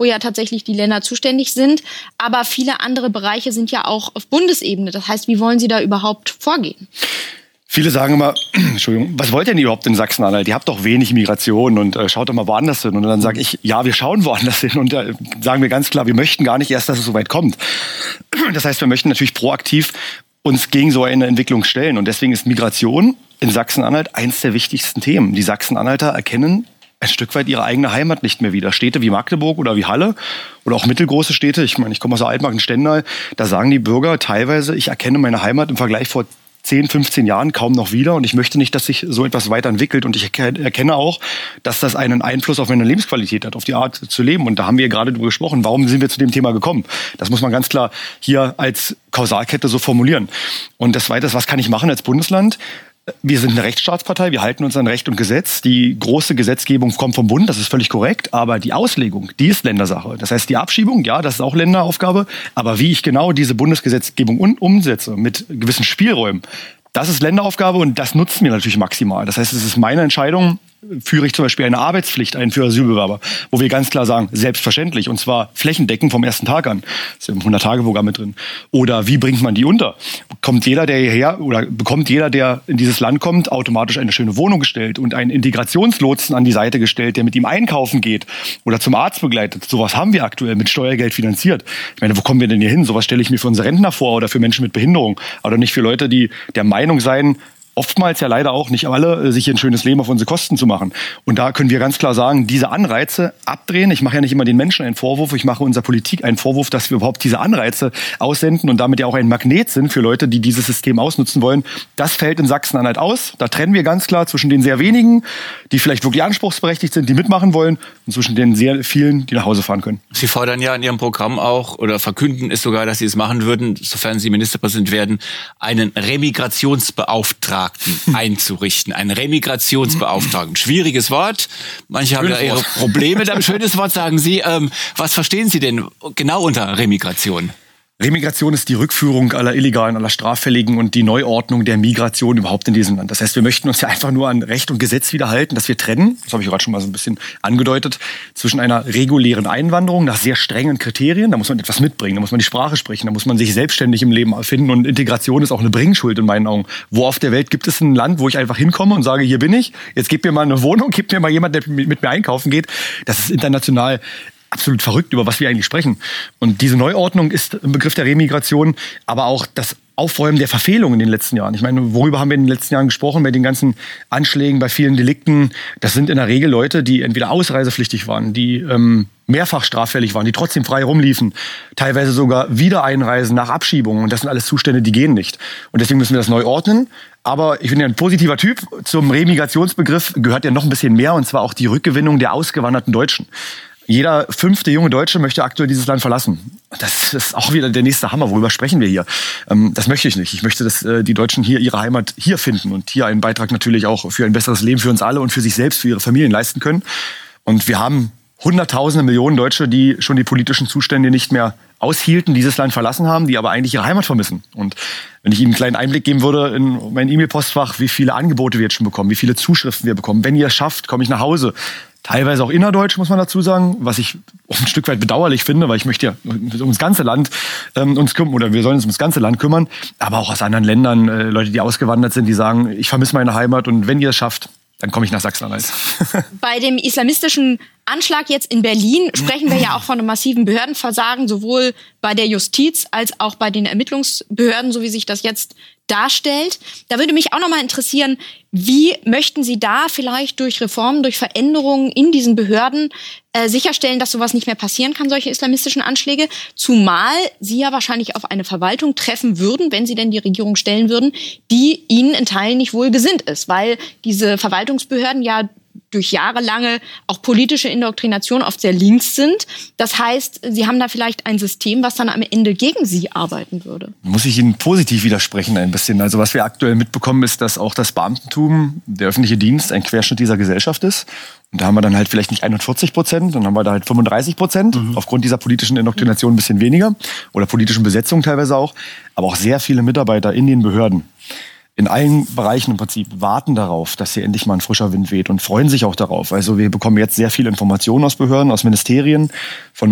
wo ja tatsächlich die Länder zuständig sind. Aber viele andere Bereiche sind ja auch auf Bundesebene. Das heißt, wie wollen Sie da überhaupt vorgehen? Viele sagen immer, Entschuldigung, was wollt ihr denn überhaupt in Sachsen-Anhalt? Ihr habt doch wenig Migration und schaut doch mal woanders hin. Und dann sage ich, ja, wir schauen woanders hin und sagen wir ganz klar, wir möchten gar nicht erst, dass es so weit kommt. Das heißt, wir möchten natürlich proaktiv uns gegen so eine Entwicklung stellen. Und deswegen ist Migration in Sachsen-Anhalt eins der wichtigsten Themen. Die Sachsen-Anhalter erkennen ein Stück weit ihre eigene Heimat nicht mehr wieder. Städte wie Magdeburg oder wie Halle oder auch mittelgroße Städte, ich meine, ich komme aus der Altmark in Stendal, da sagen die Bürger teilweise, ich erkenne meine Heimat im Vergleich vor 10, 15 Jahren kaum noch wieder und ich möchte nicht, dass sich so etwas weiterentwickelt und ich erkenne auch, dass das einen Einfluss auf meine Lebensqualität hat, auf die Art zu leben und da haben wir gerade drüber gesprochen, warum sind wir zu dem Thema gekommen? Das muss man ganz klar hier als Kausalkette so formulieren. Und das Zweite ist, was kann ich machen als Bundesland? Wir sind eine Rechtsstaatspartei, wir halten uns an Recht und Gesetz. Die große Gesetzgebung kommt vom Bund, das ist völlig korrekt. Aber die Auslegung, die ist Ländersache. Das heißt, die Abschiebung, ja, das ist auch Länderaufgabe. Aber wie ich genau diese Bundesgesetzgebung umsetze, mit gewissen Spielräumen, das ist Länderaufgabe und das nutzen wir natürlich maximal. Das heißt, es ist meine Entscheidung, führe ich zum Beispiel eine Arbeitspflicht ein für Asylbewerber, wo wir ganz klar sagen, selbstverständlich, und zwar flächendeckend vom ersten Tag an. Das ist im 100-Tage-Programm mit drin. Oder wie bringt man die unter? Bekommt jeder, der in dieses Land kommt, automatisch eine schöne Wohnung gestellt und einen Integrationslotsen an die Seite gestellt, der mit ihm einkaufen geht oder zum Arzt begleitet? Sowas haben wir aktuell mit Steuergeld finanziert. Ich meine, wo kommen wir denn hier hin? Sowas stelle ich mir für unsere Rentner vor oder für Menschen mit Behinderung. Aber nicht für Leute, die der Meinung seien, oftmals ja leider auch nicht alle, sich ein schönes Leben auf unsere Kosten zu machen. Und da können wir ganz klar sagen, diese Anreize abdrehen. Ich mache ja nicht immer den Menschen einen Vorwurf, ich mache unserer Politik einen Vorwurf, dass wir überhaupt diese Anreize aussenden und damit ja auch ein Magnet sind für Leute, die dieses System ausnutzen wollen. Das fällt in Sachsen-Anhalt aus. Da trennen wir ganz klar zwischen den sehr wenigen, die vielleicht wirklich anspruchsberechtigt sind, die mitmachen wollen, und zwischen den sehr vielen, die nach Hause fahren können. Sie fordern ja in Ihrem Programm auch, oder verkünden es sogar, dass Sie es machen würden, sofern Sie Ministerpräsident werden, einen Remigrationsbeauftragten einzurichten. Einen Remigrationsbeauftragten. Schwieriges Wort. Manche haben ja ihre Probleme. Ein schönes Wort, sagen Sie. Was verstehen Sie denn genau unter Remigration? Remigration ist die Rückführung aller Illegalen, aller Straffälligen und die Neuordnung der Migration überhaupt in diesem Land. Das heißt, wir möchten uns ja einfach nur an Recht und Gesetz wieder halten, dass wir trennen, das habe ich gerade schon mal so ein bisschen angedeutet, zwischen einer regulären Einwanderung nach sehr strengen Kriterien, da muss man etwas mitbringen, da muss man die Sprache sprechen, da muss man sich selbstständig im Leben erfinden und Integration ist auch eine Bringschuld in meinen Augen. Wo auf der Welt gibt es ein Land, wo ich einfach hinkomme und sage, hier bin ich, jetzt gebt mir mal eine Wohnung, gebt mir mal jemand, der mit mir einkaufen geht. Das ist international absolut verrückt, über was wir eigentlich sprechen. Und diese Neuordnung ist im Begriff der Remigration, aber auch das Aufräumen der Verfehlungen in den letzten Jahren. Ich meine, worüber haben wir in den letzten Jahren gesprochen? Bei den ganzen Anschlägen, bei vielen Delikten. Das sind in der Regel Leute, die entweder ausreisepflichtig waren, die mehrfach straffällig waren, die trotzdem frei rumliefen. Teilweise sogar Wiedereinreisen nach Abschiebungen. Und das sind alles Zustände, die gehen nicht. Und deswegen müssen wir das neu ordnen. Aber ich bin ja ein positiver Typ. Zum Remigrationsbegriff gehört ja noch ein bisschen mehr, und zwar auch die Rückgewinnung der ausgewanderten Deutschen. Jeder 5. junge Deutsche möchte aktuell dieses Land verlassen. Das ist auch wieder der nächste Hammer. Worüber sprechen wir hier? Das möchte ich nicht. Ich möchte, dass die Deutschen hier ihre Heimat hier finden und hier einen Beitrag natürlich auch für ein besseres Leben für uns alle und für sich selbst, für ihre Familien leisten können. Und wir haben Hunderttausende, Millionen Deutsche, die schon die politischen Zustände nicht mehr aushielten, dieses Land verlassen haben, die aber eigentlich ihre Heimat vermissen. Und wenn ich Ihnen einen kleinen Einblick geben würde in mein E-Mail-Postfach, wie viele Angebote wir jetzt schon bekommen, wie viele Zuschriften wir bekommen. Wenn ihr es schafft, komme ich nach Hause. Teilweise auch innerdeutsch, muss man dazu sagen, was ich auch ein Stück weit bedauerlich finde, weil ich möchte ja ums ganze Land uns kümmern, oder wir sollen uns ums ganze Land kümmern, aber auch aus anderen Ländern, Leute, die ausgewandert sind, die sagen, ich vermisse meine Heimat und wenn ihr es schafft, dann komme ich nach Sachsen-Anhalt. Bei dem islamistischen Anschlag jetzt in Berlin sprechen wir ja auch von einem massiven Behördenversagen, sowohl bei der Justiz als auch bei den Ermittlungsbehörden, so wie sich das jetzt darstellt. Da würde mich auch noch mal interessieren, wie möchten Sie da vielleicht durch Reformen, durch Veränderungen in diesen Behörden sicherstellen, dass sowas nicht mehr passieren kann, solche islamistischen Anschläge? Zumal Sie ja wahrscheinlich auf eine Verwaltung treffen würden, wenn Sie denn die Regierung stellen würden, die Ihnen in Teilen nicht wohlgesinnt ist, weil diese Verwaltungsbehörden ja durch jahrelange auch politische Indoktrination oft sehr links sind. Das heißt, Sie haben da vielleicht ein System, was dann am Ende gegen Sie arbeiten würde. Muss ich Ihnen positiv widersprechen ein bisschen. Also was wir aktuell mitbekommen, ist, dass auch das Beamtentum, der öffentliche Dienst, ein Querschnitt dieser Gesellschaft ist. Und da haben wir dann halt vielleicht nicht 41%, dann haben wir da halt 35%. Aufgrund dieser politischen Indoktrination ein bisschen weniger. Oder politischen Besetzung teilweise auch. Aber auch sehr viele Mitarbeiter in den Behörden. In allen Bereichen im Prinzip warten darauf, dass hier endlich mal ein frischer Wind weht und freuen sich auch darauf. Also wir bekommen jetzt sehr viele Informationen aus Behörden, aus Ministerien, von